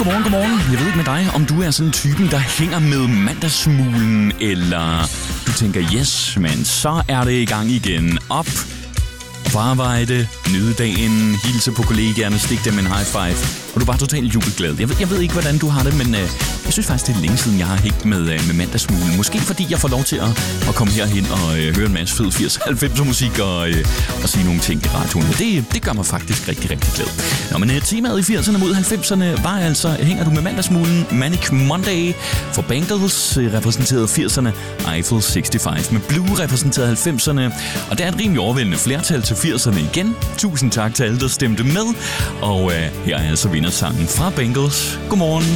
Godmorgen. Jeg ved ikke med dig, om du er sådan en typen, der hænger med mandagssmulen, eller du tænker, yes, men så er det i gang igen. Op på arbejde, nyde dagen, hilse på kollegaerne, stik dem en high five, og du er bare totalt jubelglad. Jeg ved ikke, hvordan du har det, men jeg synes faktisk, det er længe siden, jeg har hængt med mandagssmulen. Måske fordi jeg får lov til at komme herhen og høre en masse fed 80-90'er musik og sige nogle ting i radioen. Det gør mig faktisk rigtig, rigtig glad. Nå, men temaet i 80'erne mod 90'erne var altså, hænger du med mandagssmulen? Manic Monday for Bangles repræsenterede 80'erne, Eiffel 65 med Blue repræsenterede 90'erne, og der er et rimelig overvældende flertal til 80'erne igen. Tusind tak til alle, der stemte med, og her er altså vindersangen fra Bangles. Godmorgen.